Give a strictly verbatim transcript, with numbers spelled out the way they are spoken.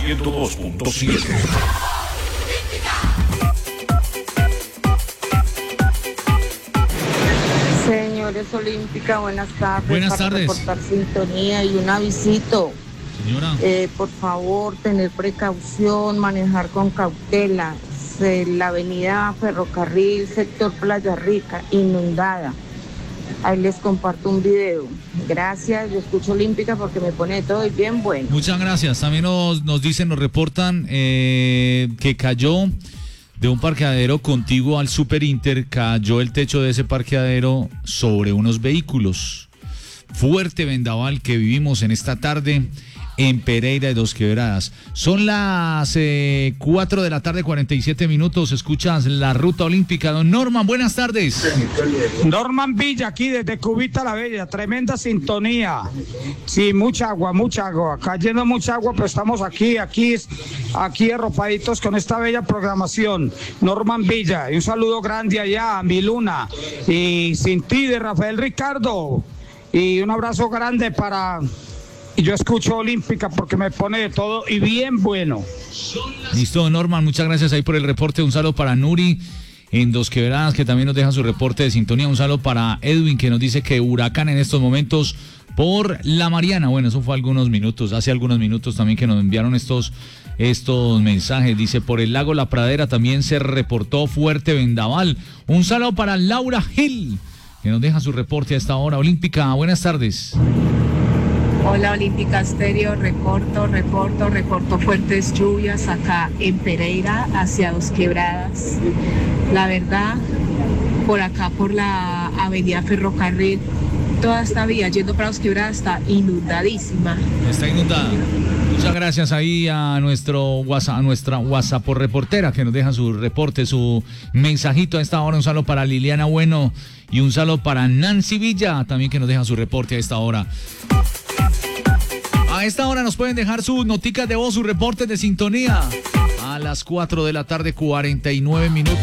ciento dos punto siete. Señores Olímpica, buenas tardes. Buenas para tardes. reportar sintonía y un avisito. Señora. Eh, por favor, tener precaución, manejar con cautela. Se- la avenida Ferrocarril, sector Playa Rica, inundada. Ahí les comparto un video. Gracias, yo escucho Olímpica porque me pone todo y bien bueno. Muchas gracias. También nos, nos dicen, nos reportan eh, que cayó de un parqueadero contiguo al Super Inter, cayó el techo de ese parqueadero sobre unos vehículos. Fuerte vendaval que vivimos en esta tarde en Pereira de Dos Quebradas. Son las eh, cuatro de la tarde, cuarenta y siete minutos. Escuchas la Ruta Olímpica. Don Norman, buenas tardes. Norman Villa, aquí desde Cubita la Bella, tremenda sintonía. Sí, mucha agua, mucha agua, cayendo mucha agua, pero estamos aquí, aquí, aquí arropaditos con esta bella programación. Norman Villa, y un saludo grande allá a mi Luna, y sin ti de Rafael Ricardo, y un abrazo grande para... Y yo escucho Olímpica porque me pone de todo y bien bueno. Listo, Norman, muchas gracias ahí por el reporte. Un saludo para Nuri en Dos Quebradas, que también nos deja su reporte de sintonía. Un saludo para Edwin, que nos dice que huracán en estos momentos por la Mariana. Bueno, eso fue algunos minutos, hace algunos minutos también que nos enviaron estos, estos mensajes. Dice, por el lago La Pradera también se reportó fuerte vendaval. Un saludo para Laura Gil, que nos deja su reporte a esta hora. Olímpica, buenas tardes. Hola Olímpica Estéreo, reporto, reporto, reporto fuertes lluvias acá en Pereira hacia Dos Quebradas. La verdad, por acá por la avenida Ferrocarril, toda esta vía yendo para Dos Quebradas está inundadísima. Está inundada. Muchas gracias ahí a nuestro WhatsApp, a nuestra WhatsApp por reportera que nos deja su reporte, su mensajito a esta hora. Un saludo para Liliana Bueno y un saludo para Nancy Villa también que nos deja su reporte a esta hora. A esta hora nos pueden dejar sus noticas de voz, sus reportes de sintonía. A las cuatro de la tarde, cuarenta y nueve minutos.